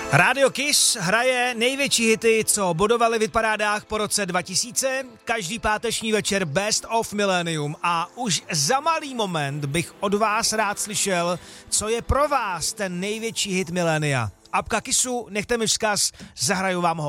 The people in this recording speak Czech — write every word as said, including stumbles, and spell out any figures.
Radio Kiss hraje největší hity, co bodovaly v hitparádách po roce dva tisíce, každý páteční večer Best of Millennium a už za malý moment bych od vás rád slyšel, co je pro vás ten největší hit milénia. Apka Kissu, nechte mi vzkaz, zahraju vám ho.